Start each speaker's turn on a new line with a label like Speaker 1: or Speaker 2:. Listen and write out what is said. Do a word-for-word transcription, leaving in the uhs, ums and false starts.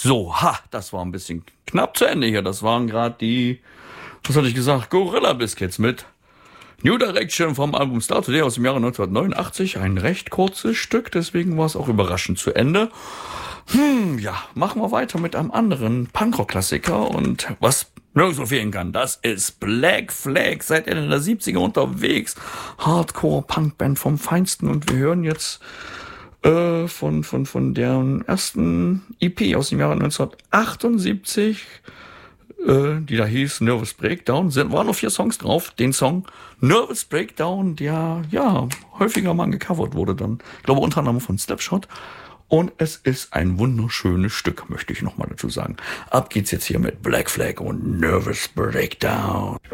Speaker 1: So, ha, das war ein bisschen knapp zu Ende hier. Das waren gerade die, was hatte ich gesagt, Gorilla Biscuits mit New Direction vom Album Start Today aus dem Jahre neunzehnhundertneunundachtzig. Ein recht kurzes Stück, deswegen war es auch überraschend zu Ende. Hm, ja, machen wir weiter mit einem anderen Punkrock-Klassiker und was nirgendwo fehlen kann, das ist Black Flag, seit Ende der siebziger unterwegs. Hardcore-Punkband vom Feinsten und wir hören jetzt äh, von, von, von deren ersten E P aus dem Jahre neunzehnhundertachtundsiebzig, äh, die da hieß Nervous Breakdown. Sind, waren noch vier Songs drauf. Den Song Nervous Breakdown, der ja häufiger mal gecovert wurde dann. Ich glaube unter anderem von Slapshot. Und es ist ein wunderschönes Stück, möchte ich nochmal dazu sagen. Ab geht's jetzt hier mit Black Flag und Nervous Breakdown.